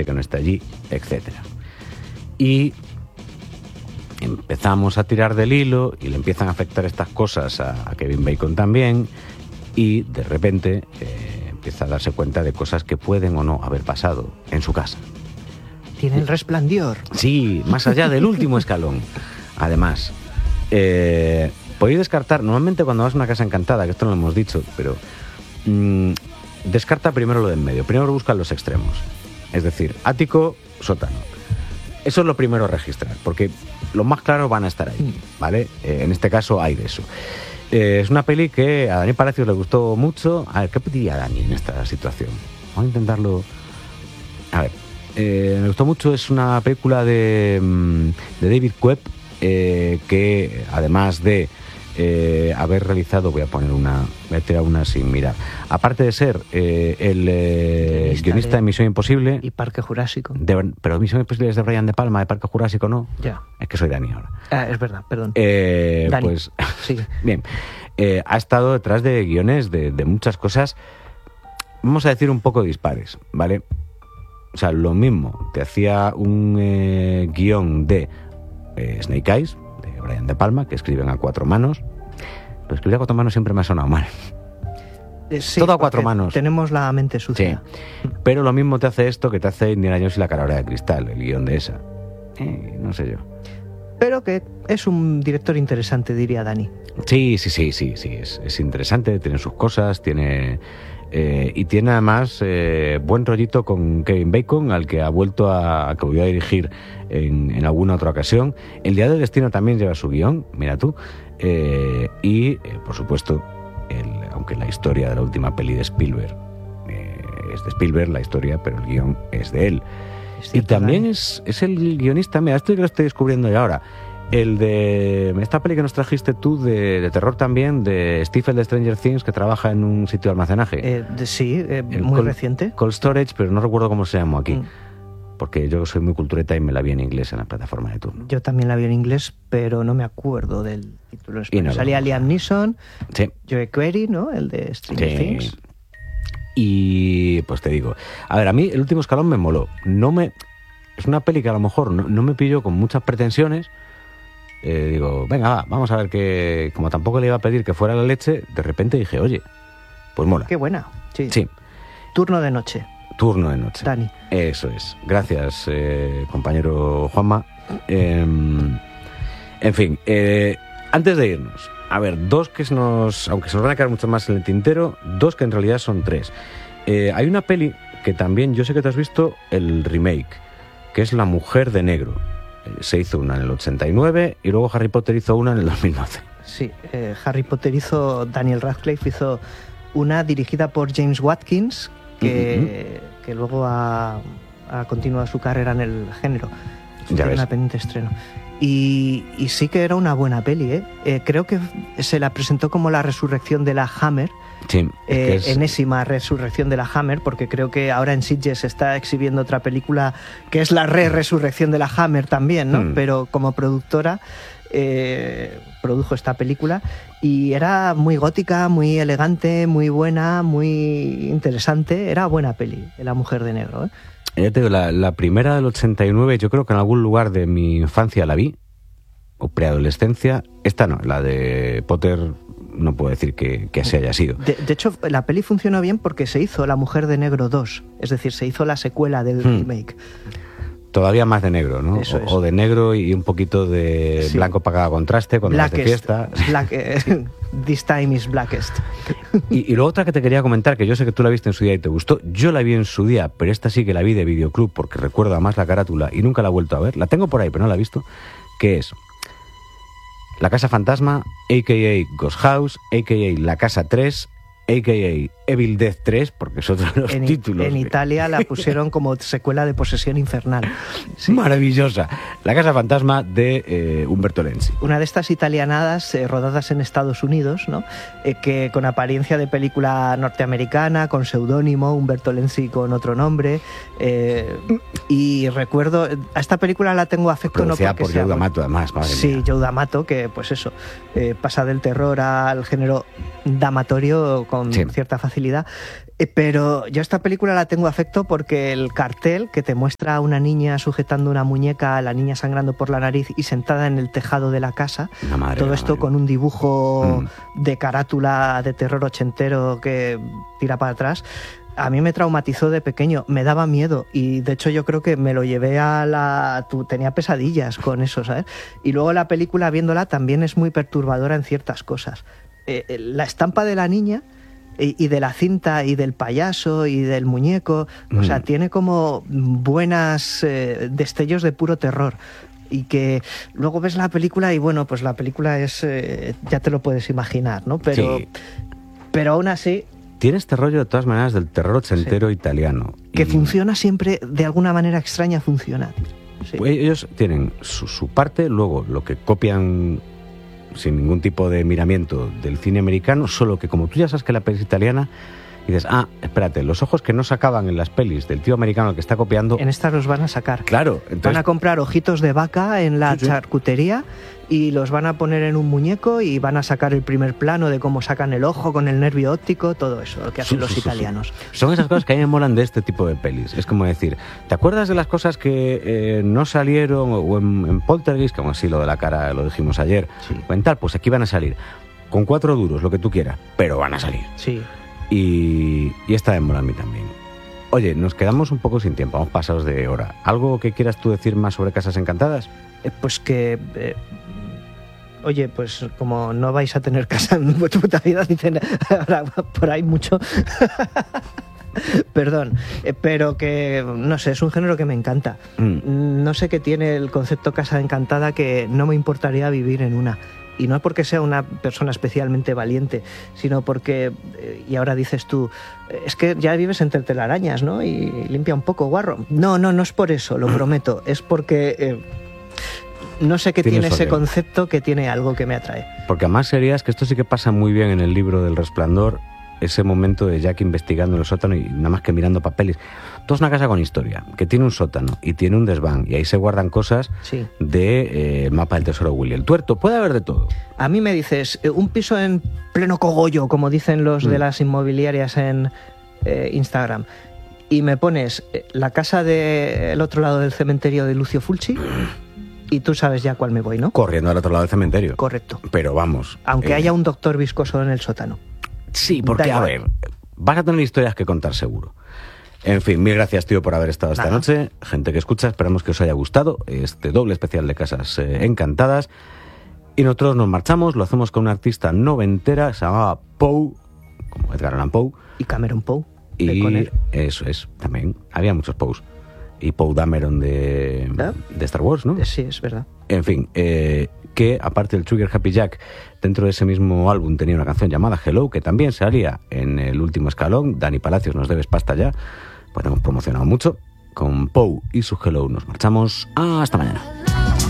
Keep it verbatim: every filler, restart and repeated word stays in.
que no esté allí, etcétera. Y empezamos a tirar del hilo y le empiezan a afectar estas cosas a, a Kevin Bacon también, y de repente eh, empieza a darse cuenta de cosas que pueden o no haber pasado en su casa. Tiene el resplandor. Sí, más allá del último escalón. Además, eh, podéis descartar, normalmente cuando vas a una casa encantada, que esto no lo hemos dicho, pero mmm, descarta primero lo de en medio, primero busca los extremos. Es decir, ático, sótano. Eso es lo primero a registrar, porque los más claros van a estar ahí, ¿vale? Eh, en este caso hay de eso. Eh, es una peli que a Dani Palacios le gustó mucho. A ver, ¿qué pediría Dani en esta situación? Vamos a intentarlo. A ver, eh, me gustó mucho. Es una película de, de David Webb, eh, que además de eh, haber realizado, voy a poner una, voy a tirar una sin mirar, aparte de ser eh, el eh, guionista, guionista de, de Misión Imposible y Parque Jurásico, de, pero Misión Imposible es de Brian De Palma, de Parque Jurásico no. Ya. Es que soy Dani ahora. Ah, es verdad, perdón. Eh, Dani, pues sigue. Bien, eh, ha estado detrás de guiones de, de muchas cosas, vamos a decir un poco dispares, ¿vale? O sea, lo mismo, te hacía un eh, guión de eh, Snake Eyes, de Brian De Palma, que escriben a cuatro manos. Pero escribir a cuatro manos siempre me ha sonado mal. Eh, sí, todo a cuatro manos. Tenemos la mente sucia. Sí. Pero lo mismo te hace esto que te hace Indiana Jones y la calavera de cristal, el guión de esa. Eh, no sé yo. Pero que es un director interesante, diría Dani. Sí, sí, sí, sí, sí. Es, es interesante, tiene sus cosas, tiene... Eh, y tiene además eh, buen rollito con Kevin Bacon, al que ha vuelto a, a que voy a dirigir en, en alguna otra ocasión. El Día del Destino también lleva su guión, mira tú. Eh, y, eh, por supuesto, el, aunque la historia de la última peli de Spielberg eh, es de Spielberg, la historia, pero el guión es de él. Es cierto, y también es, es el guionista, mira, esto que lo estoy descubriendo yo ahora, el de esta peli que nos trajiste tú de, de terror también, de Steve de Stranger Things, que trabaja en un sitio de almacenaje. Eh, de, sí, eh, muy cold, reciente. Cold Storage, pero no recuerdo cómo se llama aquí. Mm. Porque yo soy muy cultureta y me la vi en inglés en la plataforma de turno. Yo también la vi en inglés, pero no me acuerdo del título en español. No, Salía Liam Neeson, sí. Joe Query, ¿no? El de Stranger sí. Things. Y pues te digo, a ver, a mí El Último Escalón me moló. No me... Es una peli que a lo mejor no, no me pilló con muchas pretensiones. Eh, digo, venga, va, vamos a ver que... Como tampoco le iba a pedir que fuera la leche, de repente dije, oye, pues mola. Qué buena, sí. Sí. Turno de noche. Turno de noche. Dani. Eso es. Gracias, eh, compañero Juanma. Eh, en fin, eh, antes de irnos, a ver, dos que se nos... Aunque se nos van a quedar mucho más en el tintero, dos que en realidad son tres. Eh, hay una peli que también, yo sé que te has visto el remake, que es La Mujer de Negro. Eh, se hizo una en el ochenta y nueve y luego Harry Potter hizo una en el dos mil doce. Sí, eh, Harry Potter hizo... Daniel Radcliffe hizo una dirigida por James Watkins, que, uh-huh. que luego ha, ha continuado su carrera en el género. Ya ves. Una pendiente estreno. Y, y sí que era una buena peli, ¿eh? Eh, creo que se la presentó como la resurrección de la Hammer. Sí, eh, es... enésima resurrección de la Hammer, porque creo que ahora en Sitges se está exhibiendo otra película que es la re-resurrección de la Hammer también, ¿no? Mm. Pero como productora eh, produjo esta película y era muy gótica, muy elegante, muy buena, muy interesante. Era buena peli, La Mujer de Negro, ¿eh? Ya te digo, la, la primera del ochenta y nueve, yo creo que en algún lugar de mi infancia la vi, o preadolescencia. Esta no, la de Potter no puedo decir que, que se haya sido. De, de hecho, la peli funcionó bien porque se hizo La Mujer de Negro dos, es decir, se hizo la secuela del hmm. remake. Todavía más de negro, ¿no? Eso o, es. o de negro y un poquito de sí. blanco para cada contraste cuando vas de fiesta. Black, eh, this time is blackest. Y, y luego otra que te quería comentar, que yo sé que tú la viste en su día y te gustó. Yo la vi en su día, pero esta sí que la vi de videoclub porque recuerdo además la carátula y nunca la he vuelto a ver. La tengo por ahí, pero no la he visto. Que es La Casa Fantasma, a k a. Ghost House, a k a. La Casa tres, a k a. Evil Dead tres, porque son los en, títulos. En Italia la pusieron como secuela de Posesión Infernal. Sí. Maravillosa. La Casa Fantasma de eh, Umberto Lenzi. Una de estas italianadas eh, rodadas en Estados Unidos, ¿no? Eh, que con apariencia de película norteamericana, con seudónimo, Umberto Lenzi con otro nombre. Eh, y recuerdo, a esta película la tengo afecto no porque por sea... Joe D'Amato, además. Madre sí, mía. Joe D'Amato, que pues eso, eh, pasa del terror al género damatorio con Sí. cierta facilidad. Eh, pero yo a esta película la tengo afecto porque el cartel que te muestra a una niña sujetando una muñeca, la niña sangrando por la nariz y sentada en el tejado de la casa, La madre, todo la esto madre. con un dibujo Mm. de carátula de terror ochentero que tira para atrás, a mí me traumatizó de pequeño, me daba miedo y de hecho yo creo que me lo llevé a la... tu- tenía pesadillas con eso, ¿sabes? Y luego la película, viéndola, también es muy perturbadora en ciertas cosas. Eh, eh, la estampa de la niña y, y de la cinta y del payaso y del muñeco, o sea, Mm. tiene como buenas eh, destellos de puro terror. Y que luego ves la película y bueno, pues la película es... eh, ya te lo puedes imaginar, ¿no? Pero, Sí. pero aún así... Tiene este rollo, de todas maneras, del terror ochentero italiano. Que Y- funciona siempre, de alguna manera extraña, funciona. Sí. Pues ellos tienen su, su parte, luego lo que copian sin ningún tipo de miramiento del cine americano, solo que como tú ya sabes que la peli es italiana, dices, ah, espérate, los ojos que no sacaban en las pelis del tío americano que está copiando... En estas los van a sacar. Claro, Van entonces... a comprar ojitos de vaca en la Sí, sí. charcutería y los van a poner en un muñeco y van a sacar el primer plano de cómo sacan el ojo con el nervio óptico, todo eso, lo que hacen Sí, los sí, sí, sí. italianos. Son esas cosas que a mí me molan de este tipo de pelis. Es como decir, ¿te acuerdas de las cosas que eh, no salieron o en, en Poltergeist, como así lo de la cara lo dijimos ayer, Sí. o en tal, pues aquí van a salir con cuatro duros, lo que tú quieras, pero van a salir. Sí. Y, y esta me mola a mí también. Oye, nos quedamos un poco sin tiempo, vamos pasados de hora. ¿Algo que quieras tú decir más sobre Casas Encantadas? Eh, Pues que... eh, Oye, pues como no vais a tener casa en vuestra puta vida, dicen ahora por ahí mucho. Perdón, eh, pero que, no sé, es un género que me encanta. Mm. No sé qué tiene el concepto casa encantada que no me importaría vivir en una. Y no es porque sea una persona especialmente valiente, sino porque, eh, y ahora dices tú, eh, es que ya vives entre telarañas, ¿no? Y limpia un poco, guarro. No, no, no es por eso, lo prometo. Es porque eh, no sé qué Tienes tiene ese orden. concepto que tiene algo que me atrae. Porque además serías que esto sí que pasa muy bien en el libro del Resplandor, ese momento de Jack investigando en el sótano y nada más que mirando papeles. Todo es una casa con historia, que tiene un sótano y tiene un desván, y ahí se guardan cosas Sí. de eh, el mapa del tesoro de Willy el Tuerto. Puede haber de todo. A mí me dices, eh, un piso en pleno cogollo, como dicen los de Mm. las inmobiliarias en eh, Instagram, y me pones eh, la casa del otro lado del cementerio de Lucio Fulci, y tú sabes ya cuál me voy, ¿no? Corriendo al otro lado del cementerio. Correcto. Pero vamos. Aunque eh, haya un doctor viscoso en el sótano. Sí, porque, Da a igual. ver, vas a tener historias que contar seguro. En fin, mil gracias, tío, por haber estado esta Nada. noche. Gente que escucha, esperamos que os haya gustado este doble especial de Casas eh, Encantadas. Y nosotros nos marchamos, lo hacemos con una artista noventera, se llamaba Poe, como Edgar Allan Poe. Y Cameron Poe, de Y Conner. eso es, también. Había muchos Poes. Y Poe Dameron de, ¿Ah? de Star Wars, ¿no? Eh, Sí, es verdad. En fin, eh, que aparte del Trigger Happy Jack, dentro de ese mismo álbum tenía una canción llamada Hello, que también salía en el último escalón. Dani Palacios, nos debes pasta ya, pues hemos promocionado mucho. Con Poe y su Hello nos marchamos. Hasta mañana.